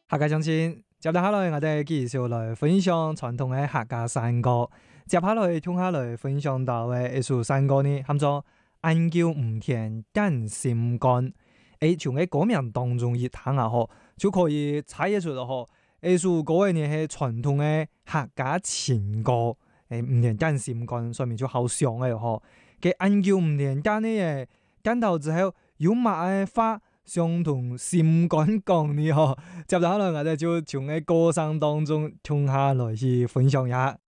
客家鄉親，接下來我哋繼續來分享傳統嘅客家山歌。接下來聽下來分享到嘅一首山歌呢，叫做《晏叫吳田揀心肝》。從嘅歌名當中一聽啊，就可以猜得出咯。呢首歌嘅呢係傳統嘅客家情歌。吳田揀心肝上面就好想嘅嗬。嘅晏叫吳田揀呢，揀到之後有乜嘅花？相同心肝講呢嗬，接下來我哋就從嘅歌聲當中聽下來去分享一下。